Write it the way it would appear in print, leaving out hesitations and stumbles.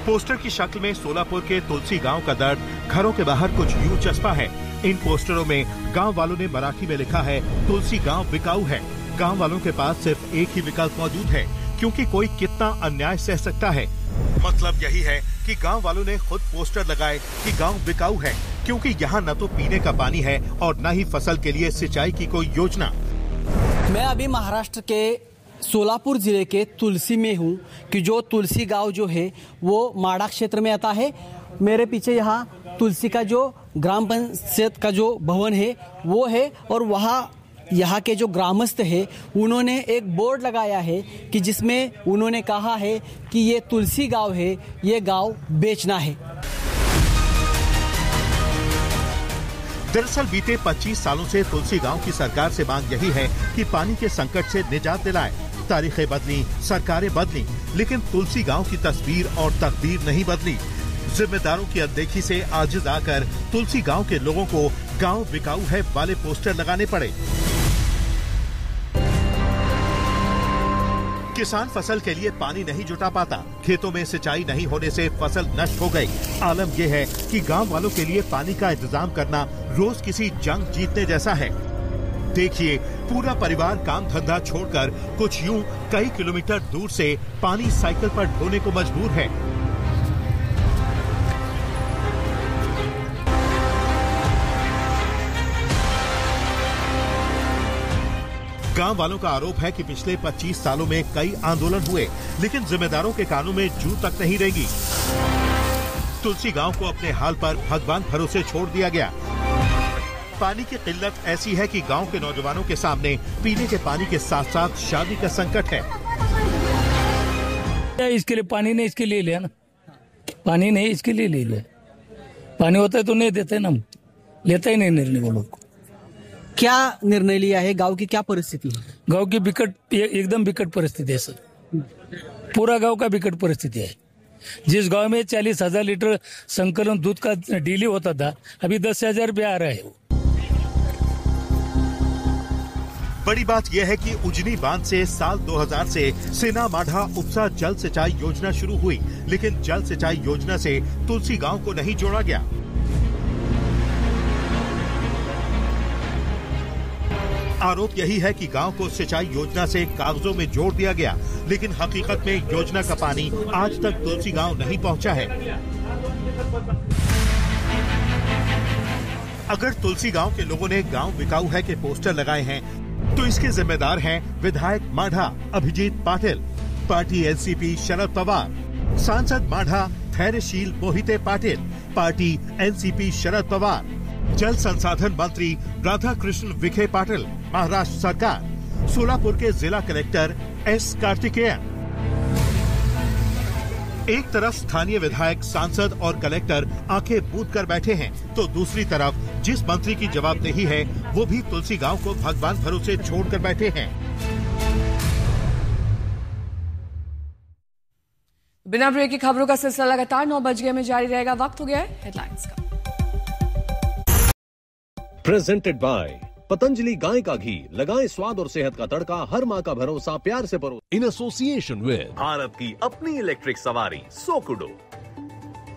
Poster की शक्ल में सोलापुर के तुलसी गांव का दर्द घरों के बाहर कुछ यूं चस्पा है। इन पोस्टरों में गांव वालों ने मराठी में लिखा है, तुलसी गांव बिकाऊ है। गांव वालों के पास सिर्फ एक ही विकल्प मौजूद है, क्योंकि कोई कितना अन्याय सह सकता है। मतलब यही है कि गांव वालों ने खुद पोस्टर लगाए कि गांव बिकाऊ है, क्योंकि यहाँ न तो पीने का पानी है और न ही फसल के लिए सिंचाई की कोई योजना। मैं अभी महाराष्ट्र के सोलापुर जिले के तुलसी में हूँ कि जो तुलसी गांव जो है वो माड़ा क्षेत्र में आता है। मेरे पीछे यहाँ तुलसी का जो ग्राम पंचायत का जो भवन है वो है, और वहाँ यहाँ के जो ग्रामस्थ है उन्होंने एक बोर्ड लगाया है कि जिसमें उन्होंने कहा है कि ये तुलसी गांव है, ये गांव बेचना है। दरअसल बीते 25 सालों से तुलसी गांव की सरकार से मांग यही है कि पानी के संकट से निजात दिलाए। तारीखें बदली, सरकारें बदली, लेकिन तुलसी गांव की तस्वीर और तकदीर नहीं बदली। जिम्मेदारों की अनदेखी से आजिज आकर तुलसी गांव के लोगों को गांव बिकाऊ है वाले पोस्टर लगाने पड़े। किसान फसल के लिए पानी नहीं जुटा पाता, खेतों में सिंचाई नहीं होने से फसल नष्ट हो गई। आलम यह है कि गांव वालों के लिए पानी का इंतजाम करना रोज किसी जंग जीतने जैसा है। देखिए, पूरा परिवार काम धंधा छोड़कर कुछ यूं कई किलोमीटर दूर से पानी साइकिल पर ढोने को मजबूर है। गांव वालों का आरोप है कि पिछले 25 सालों में कई आंदोलन हुए, लेकिन जिम्मेदारों के कानों में जू तक नहीं रहेगी। तुलसी गांव को अपने हाल पर भगवान भरोसे छोड़ दिया गया। पानी की किल्लत ऐसी है कि गांव के नौजवानों के सामने पीने के पानी के साथ साथ शादी का संकट है। इसके लिए पानी नहीं, इसके लिए लिया ना, पानी नहीं इसके लिए ले लिया। पानी होता है तो नहीं देते ना, लेता ही नहीं निर्णय वो लोग। क्या निर्णय लिया है? गांव की क्या परिस्थिति है? गांव की एकदम विकट परिस्थिति है सर, पूरा गांव का विकट परिस्थिति है। जिस गांव में 40,000 लीटर संकलन दूध का डेली होता था, अभी 10,000 रुपया आ रहा है। बड़ी बात यह है कि उजनी बांध से साल 2000 से सेना माढ़ा उपसा जल सिंचाई योजना शुरू हुई, लेकिन जल सिंचाई योजना से तुलसी गांव को नहीं जोड़ा गया। आरोप यही है कि गांव को सिंचाई योजना से कागजों में जोड़ दिया गया, लेकिन हकीकत में योजना का पानी आज तक तुलसी गांव नहीं पहुंचा है। अगर तुलसी गांव के लोगों ने गांव बिकाऊ है के पोस्टर लगाए हैं, तो इसके जिम्मेदार हैं विधायक माढ़ा अभिजीत पाटिल, पार्टी एनसीपी शरद पवार, सांसद माढ़ा धैर्यशील मोहिते पाटिल, पार्टी एनसीपी शरद पवार, जल संसाधन मंत्री राधा कृष्ण विखे पाटिल, महाराष्ट्र सरकार, सोलापुर के जिला कलेक्टर एस कार्तिकेयन। एक तरफ स्थानीय विधायक, सांसद और कलेक्टर आंखें मूंद कर बैठे हैं, तो दूसरी तरफ जिस मंत्री की जवाबदेही है वो भी तुलसी गांव को भगवान भरोसे छोड़कर बैठे हैं। बिना ब्रेक की खबरों का सिलसिला लगातार 9 बज गए में जारी रहेगा। वक्त हो गया है हेडलाइंस का। प्रेजेंटेड बाय पतंजलि गाय का घी, लगाएं स्वाद और सेहत का तड़का, हर माँ का भरोसा प्यार से परो। इन एसोसिएशन विद भारत की अपनी इलेक्ट्रिक सवारी सोकुडो।